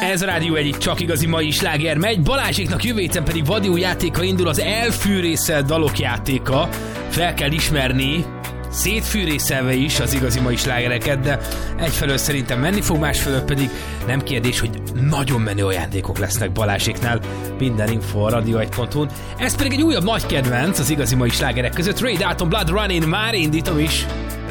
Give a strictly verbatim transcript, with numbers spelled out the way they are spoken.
Ez a Rádió egy csak igazi mai sláger megy. Balázséknak jövő héten pedig vadi új játéka indul, az elfűrészelt dalok játéka. Fel kell ismerni, szétfűrészelve is az igazi mai slágereket, de egyfelől szerintem menni fog, másfelől pedig nem kérdés, hogy nagyon menő ajándékok lesznek Balázséknál. Minden info a radio egy pont hu-n. Ez pedig egy újabb nagy kedvenc az igazi mai slágerek között. Ray Dalton, Blood Running, már indítom is.